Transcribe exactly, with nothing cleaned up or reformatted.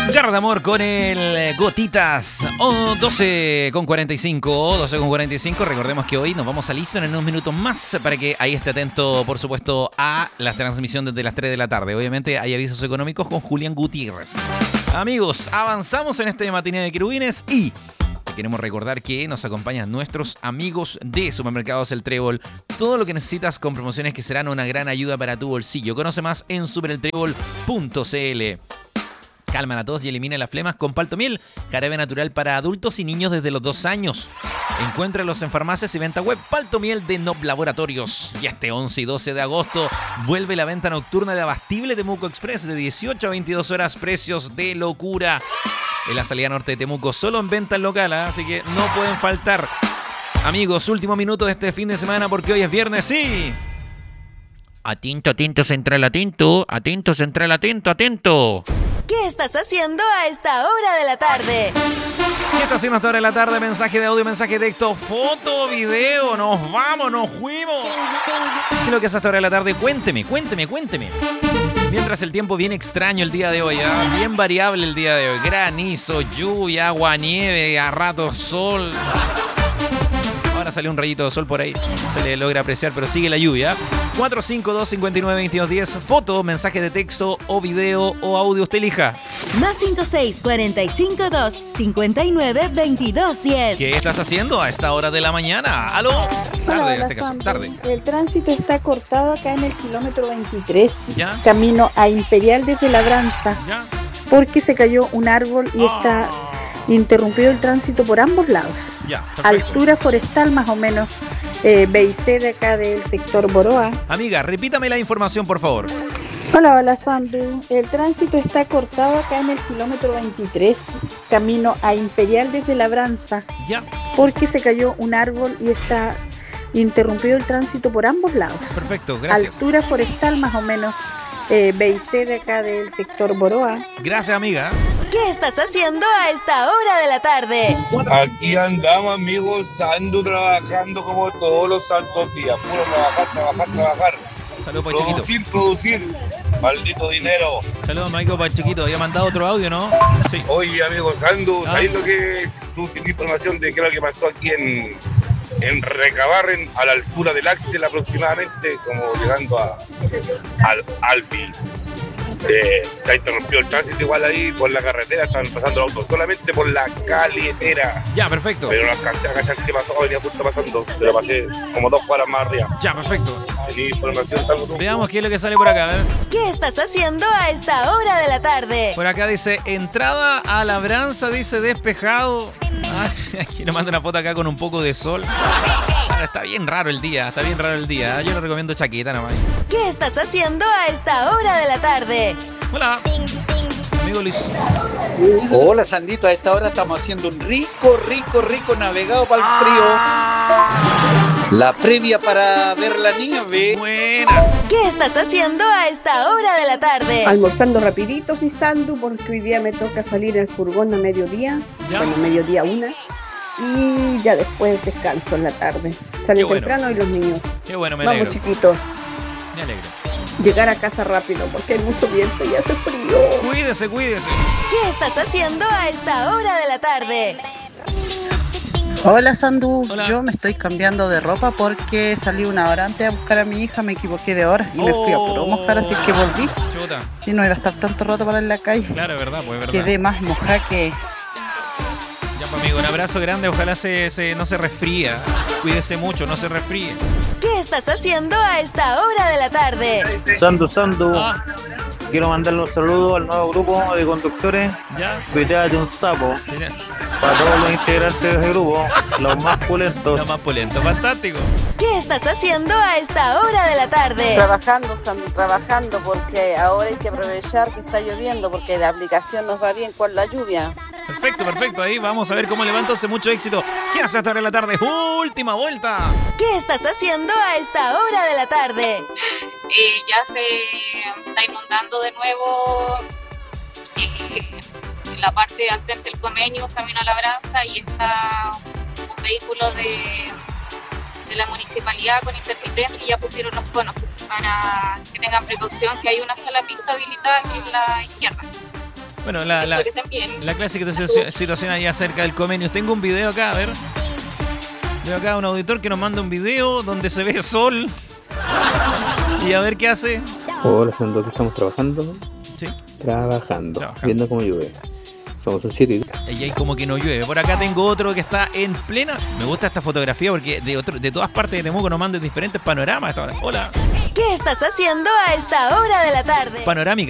Garra de amor con el Gotitas. Oh, doce con cuarenta y cinco. doce con cuarenta y cinco. Recordemos que hoy nos vamos a Lison en unos minutos más para que ahí esté atento, por supuesto, a la transmisión desde las tres de la tarde. Obviamente hay avisos económicos con Julián Gutiérrez. Amigos, avanzamos en este matiné de querubines y queremos recordar que nos acompañan nuestros amigos de Supermercados El Trébol. Todo lo que necesitas con promociones que serán una gran ayuda para tu bolsillo. Conoce más en super el trébol punto c l. Calma la tos y elimina las flemas con Paltomiel, jarabe natural para adultos y niños desde los dos años. Encuéntralos en farmacias y venta web Paltomiel de Nob Laboratorios. Y este once y doce de agosto vuelve la venta nocturna de Abastible Temuco Express de dieciocho a veintidós horas, precios de locura. En la salida norte de Temuco, solo en venta local, ¿eh? Así que no pueden faltar. Amigos, último minuto de este fin de semana porque hoy es viernes, sí. Atento, atento, central, atento. Atento, central, atento, atento. ¿Qué estás haciendo a esta hora de la tarde? ¿Qué está haciendo a esta hora de la tarde? Mensaje de audio, mensaje de texto, foto, video. Nos vamos, nos fuimos. ¿Qué es lo que hace a esta hora de la tarde? Cuénteme, cuénteme, cuénteme. Mientras el tiempo bien extraño el día de hoy, ¿eh? Bien variable el día de hoy. Granizo, lluvia, agua, nieve, a ratos sol. Ahora salió un rayito de sol por ahí. Se le logra apreciar, pero sigue la lluvia. cuatro cinco dos, cinco nueve, veintidós diez. Foto, mensaje de texto o video o audio. Usted elija. Más cinco seis, cuatro cinco dos, cinco nueve, veintidós diez. ¿Qué estás haciendo a esta hora de la mañana? ¿Aló? Tarde, Hola, en este caso. Sandy. Tarde. El tránsito está cortado acá en el kilómetro veintitrés. ¿Ya? Camino a Imperial desde Labranza. ¿Ya? Porque se cayó un árbol y está interrumpido el tránsito por ambos lados. Ya, perfecto. Altura forestal más o menos. Eh, B y C de acá del sector Boroa. Amiga, repítame la información, por favor. Hola, hola Sandu. El tránsito está cortado acá en el kilómetro veintitrés. Camino a Imperial desde Labranza. Ya. Porque se cayó un árbol y está interrumpido el tránsito por ambos lados. Perfecto, gracias. Altura forestal más o menos. Eh, B y C de acá del sector Boroa. Gracias, amiga. ¿Qué estás haciendo a esta hora de la tarde? Aquí andamos, amigos, Sandu trabajando como todos los santos días. Puro trabajar, trabajar, trabajar. Saludos para el chiquito. Producir, producir. Maldito dinero. Saludos, Maico, para el chiquito. Había mandado otro audio, ¿no? Sí. Oye, amigo Sandu, Ah. ¿sabes lo que es? Tú tienes información de qué es lo que pasó aquí en, en Recabarren, a la altura del Axel aproximadamente, como llegando a al Albi. Eh, está interrumpido el tránsito igual ahí por la carretera, están pasando los autos solamente por la caletera. Ya, perfecto. Pero no alcancé a cachar qué pasó, venía justo pasando, pero pasé como dos cuadras más arriba. Ya, perfecto. Tenía información, salgo tú. Veamos qué es lo que sale por acá, a ver. ¿Qué estás haciendo a esta hora de la tarde? Por acá dice, entrada a Labranza, dice despejado. Ah, aquí nos manda una foto acá con un poco de sol. Ah, está bien raro el día, está bien raro el día. Yo le recomiendo chaqueta nomás. ¿Qué estás haciendo a esta hora de la tarde? Hola, amigo Luis. Hola Sandito, a esta hora estamos haciendo un rico, rico, rico navegado para el frío. La previa para ver la nieve. Buena. ¿Qué estás haciendo a esta hora de la tarde? Almorzando rapiditos y Sandu porque hoy día me toca salir el furgón a mediodía, Ya. bueno, mediodía una, y ya después descanso en la tarde. Sale Qué bueno. temprano y los niños. Qué bueno, me Vamos alegro. chiquitos, Me alegro. llegar a casa rápido porque hay mucho viento y hace frío. Cuídese, cuídese. ¿Qué estás haciendo a esta hora de la tarde? Hola Sandu, Hola. yo me estoy cambiando de ropa porque salí una hora antes a buscar a mi hija, me equivoqué de hora y me fui a puro mojar, así que volví. Chuta. Si no iba a estar tanto rato para en la calle, Claro, es verdad, pues es verdad. quedé más mojada que... Ya, pues, amigo, un abrazo grande. Ojalá se, se, no se resfría. Cuídese mucho, no se resfríe. ¿Qué estás haciendo a esta hora de la tarde? Sandu, Sandu, Ah, quiero mandarle un saludo al nuevo grupo de conductores. ya. Cuídate un sapo Mira, para todos los integrantes de ese grupo, los más pulentos. lo más polento. Fantástico. ¿Qué estás haciendo a esta hora de la tarde? Trabajando, Sandu, trabajando porque ahora hay que aprovechar que está lloviendo porque la aplicación nos va bien con la lluvia. Perfecto, perfecto. Ahí vamos a ver cómo levantarse. Mucho éxito. ¿Qué hace hasta ahora en la tarde? Última vuelta. ¿Qué estás haciendo a esta hora de la tarde? Eh, ya se está inundando de nuevo eh, la parte al frente del convenio, camino a Labranza, y está un vehículo de, de la municipalidad con intermitente y ya pusieron los conos para que tengan precaución, que hay una sola pista habilitada aquí en la izquierda. Bueno, la, Espero la, que estén bien. la clásica situ- situación ahí acerca del Comenius. Tengo un video acá, a ver. Veo acá un auditor que nos manda un video donde se ve sol. Y a ver qué hace. Hola, Sando, que estamos trabajando. Sí. Trabajando, Trabajando. viendo cómo llueve. Somos en siete. Y ahí como que no llueve. Por acá tengo otro que está en plena. Me gusta esta fotografía porque de otro, de todas partes de Temuco nos mandan diferentes panoramas. Hola. ¿Qué estás haciendo a esta hora de la tarde? Panorámica.